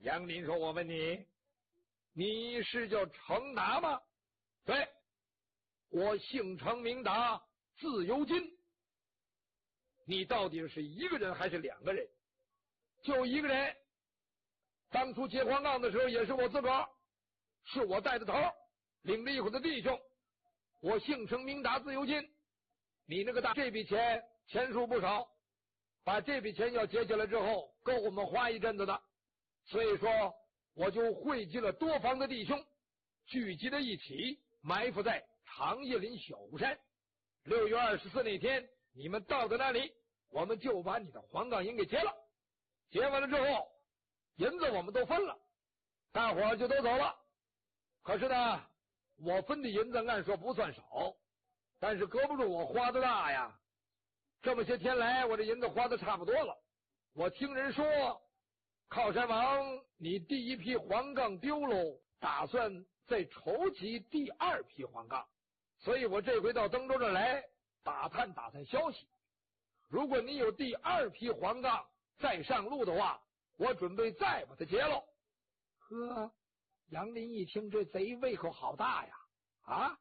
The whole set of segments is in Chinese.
杨林说：“我问你，你是叫程达吗？”“对，我姓程名达，字由金。”“你到底是一个人还是两个人？”“就一个人。当初劫黄杠的时候也是我自个儿，是我带的头，领着一伙的弟兄。我姓程名达，字由金。你那个大这笔钱数不少，把这笔钱要结起来之后，够我们花一阵子的。所以说，我就汇集了多方的弟兄，聚集在一起，埋伏在长叶林小屋山。6月24那天，你们到的那里，我们就把你的黄杠银给结了。结完了之后，银子我们都分了，大伙儿就都走了。可是呢，我分的银子按说不算少，但是搁不住我花的大呀。这么些天来，我这银子花的差不多了。我听人说，靠山王你第一批黄杠丢喽，打算再筹集第二批黄杠，所以我这回到登州这来打探消息。如果你有第二批黄杠再上路的话，我准备再把它结喽。”呵，杨林一听，这贼胃口好大呀！啊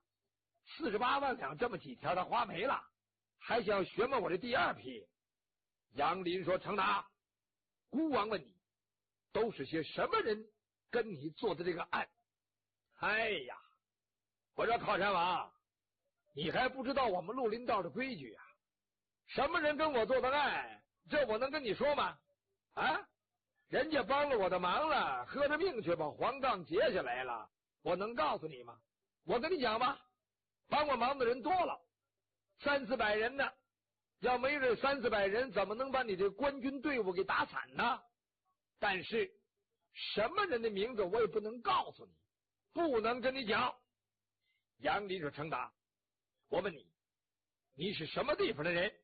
，48万两这么几条他花没了，还想学摸我这第二批。杨林说：“程达，孤王问你，都是些什么人跟你做的这个案？”“哎呀，我说靠山王，你还不知道我们绿林道的规矩啊？什么人跟我做的案，这我能跟你说吗？啊，人家帮了我的忙了，喝着命去把黄杠结下来了，我能告诉你吗？我跟你讲吧，帮我忙的人多了，300-400人呢，要没这300-400人，怎么能把你这官军队伍给打散呢？但是什么人的名字我也不能告诉你，不能跟你讲。”杨林说：“程达，我问你，你是什么地方的人？”“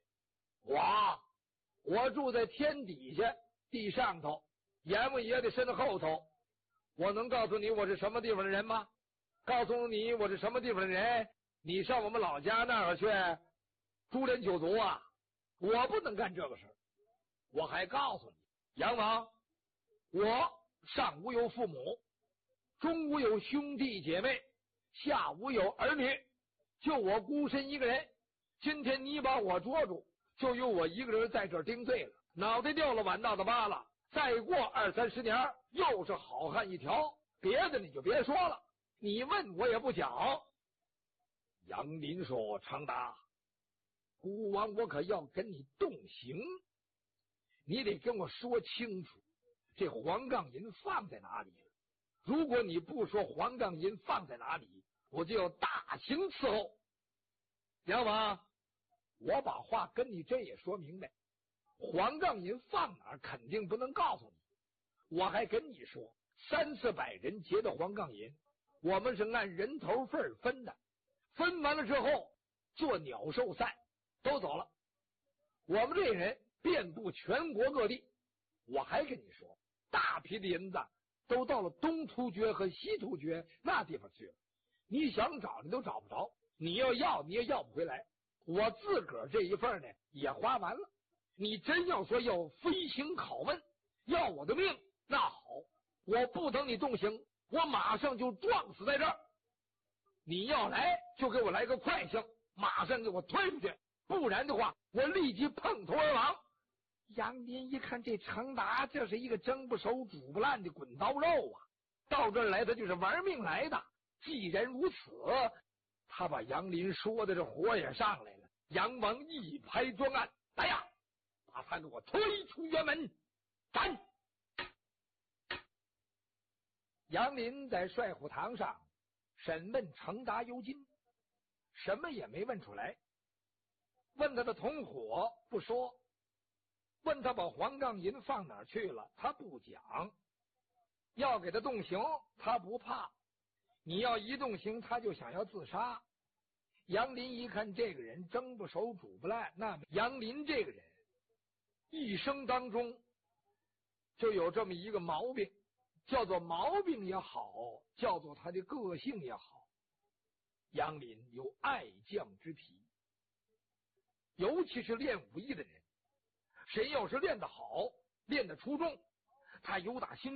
我住在天底下地上头，阎王爷的身后头。我能告诉你我是什么地方的人吗？告诉你我是什么地方的人，你上我们老家那儿去株连九族啊！我不能干这个事儿。我还告诉你，杨王，我上无有父母，中无有兄弟姐妹，下无有儿女，就我孤身一个人。今天你把我捉住，就由我一个人在这儿定罪了，脑袋掉了，碗到的疤了。再过20-30年，又是好汉一条，别的你就别说了，你问我也不讲。”杨林说：“程达，孤王我可要跟你动刑，你得跟我说清楚，这黄杠银放在哪里了？如果你不说黄杠银放在哪里，我就要大刑伺候。”“杨王，我把话跟你这也说明白，黄杠银放哪儿肯定不能告诉你。我还跟你说，300-400人结的黄杠银，我们是按人头份分的，分完了之后做鸟兽散，都走了。我们这人遍布全国各地。我还跟你说，大批的银子都到了东突厥和西突厥那地方去了，你想找你都找不着，你要你也要不回来。我自个儿这一份呢也花完了。你真要说要飞行拷问，要我的命，那好，我不等你动刑，我马上就撞死在这儿。你要来就给我来个快性，马上给我推出去，不然的话我立即碰头而亡。”杨林一看这程达，这是一个蒸不熟煮不烂的滚刀肉啊，到这儿来他就是玩命来的。既然如此，他把杨林说的这火也上来了。杨王一拍桌案：“来呀，把他给我推出辕门，斩！”杨林在帅虎堂上审问程达尤金，什么也没问出来。问他的同伙不说，问他把黄杠银放哪儿去了，他不讲。要给他动刑，他不怕。你要一动刑，他就想要自杀。杨林一看这个人蒸不熟煮不烂，那杨林这个人一生当中就有这么一个毛病，叫做毛病也好，叫做他的个性也好，杨林有爱将之癖。尤其是练武艺的人，谁要是练得好，练得出众，他有打心